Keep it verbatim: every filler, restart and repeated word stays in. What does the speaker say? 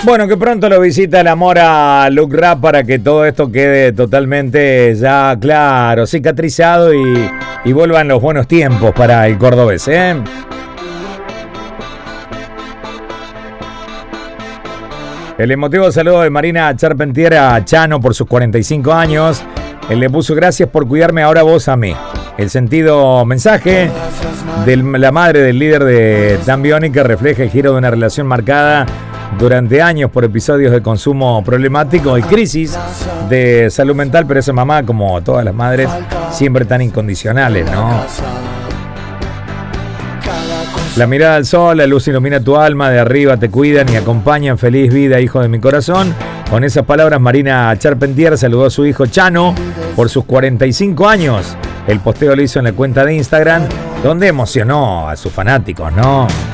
Bueno, que pronto lo visita el amor a Luke Rap para que todo esto quede totalmente ya claro, cicatrizado y, y vuelvan los buenos tiempos para el cordobés, ¿eh? El emotivo saludo de Marina Charpentier a Chano por sus cuarenta y cinco años. Él le puso gracias por cuidarme, ahora vos a mí. El sentido mensaje de la madre del líder de Dan Biónica refleja el giro de una relación marcada durante años por episodios de consumo problemático y crisis de salud mental, pero esa mamá, como todas las madres, siempre tan incondicionales, ¿no? La mirada al sol, la luz ilumina tu alma, de arriba te cuidan y acompañan, feliz vida, hijo de mi corazón. Con esas palabras, Marina Charpentier saludó a su hijo Chano por sus cuarenta y cinco años. El posteo lo hizo en la cuenta de Instagram, donde emocionó a sus fanáticos, ¿no?